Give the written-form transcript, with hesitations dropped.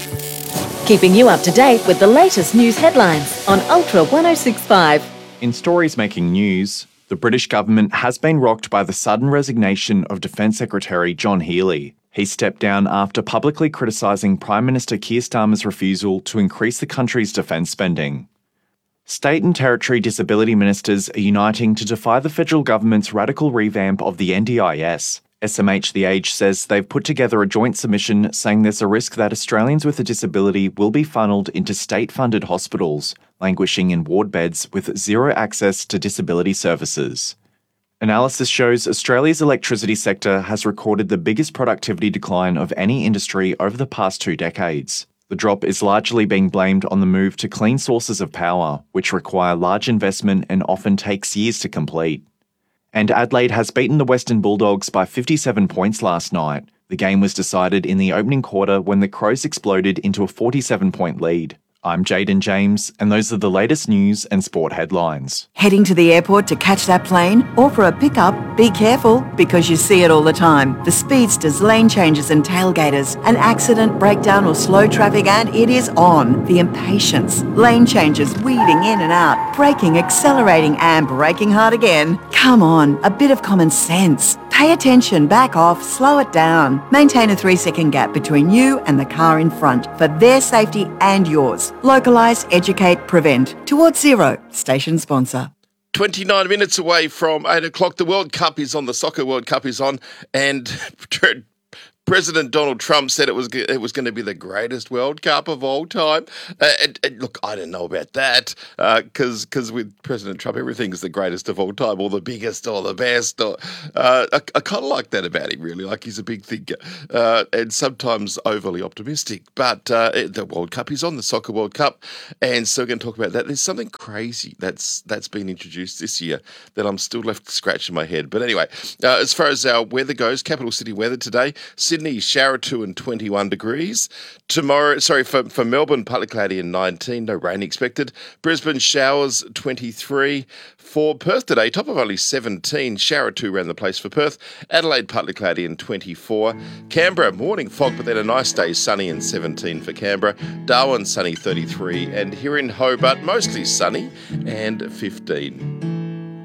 Keeping you up to date with the latest news headlines on Ultra 1065. In stories making news, the British government has been rocked by the sudden resignation of Defence Secretary John Healey. He stepped down after publicly criticising Prime Minister Keir Starmer's refusal to increase the country's defence spending. State and Territory disability ministers are uniting to defy the federal government's radical revamp of the NDIS. SMH The Age says they've put together a joint submission saying there's a risk that Australians with a disability will be funneled into state-funded hospitals, languishing in ward beds with zero access to disability services. Analysis shows Australia's electricity sector has recorded the biggest productivity decline of any industry over the past 2 decades. The drop is largely being blamed on the move to clean sources of power, which require large investment and often takes years to complete. And Adelaide has beaten the Western Bulldogs by 57 points last night. The game was decided in the opening quarter when the Crows exploded into a 47-point lead. I'm Jaden James, and those are the latest news and sport headlines. Heading to the airport to catch that plane or for a pickup? Be careful, because you see it all the time. The speedsters, lane changes and tailgaters. An accident, breakdown or slow traffic and it is on. The impatience. Lane changes, weaving in and out. Braking, accelerating and braking hard again. Come on, a bit of common sense. Pay attention, back off, slow it down. Maintain a 3-second gap between you and the car in front for their safety and yours. Localise, educate, prevent. Towards Zero, station sponsor. 29 minutes away from 8 o'clock. The World Cup is on, the Soccer World Cup is on, and President Donald Trump said it was going to be the greatest World Cup of all time. And look, I don't know about that, because with President Trump, everything's the greatest of all time, or the biggest, or the best. I kind of like that about him, really. Like, he's a big thinker, and sometimes overly optimistic. But the World Cup is on, the Soccer World Cup, and so we're going to talk about that. There's something crazy that's been introduced this year that I'm still left scratching my head. But anyway, as far as our weather goes, capital city weather today: Sydney, shower 2 and 21 degrees. Tomorrow, for Melbourne, partly cloudy and 19, no rain expected. Brisbane, showers 23. For Perth today, top of only 17, shower 2 around the place for Perth. Adelaide, partly cloudy and 24. Canberra, morning fog, but then a nice day, sunny and 17 for Canberra. Darwin, sunny 33. And here in Hobart, mostly sunny and 15.